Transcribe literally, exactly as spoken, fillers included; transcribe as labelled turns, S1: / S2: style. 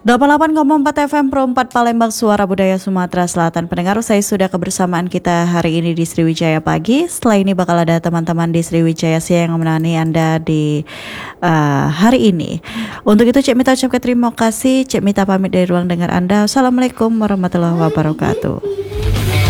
S1: delapan puluh delapan koma empat F M Pro empat Palembang, Suara Budaya Sumatera Selatan. Pendengar, saya sudah kebersamaan kita hari ini di Sriwijaya Pagi. Setelah ini bakal ada teman-teman di Sriwijaya Siang yang menemani Anda di uh, hari ini. Untuk itu Cik Mita ucapkan terima kasih. Cik Mita pamit dari ruang dengar Anda. Assalamualaikum warahmatullahi wabarakatuh.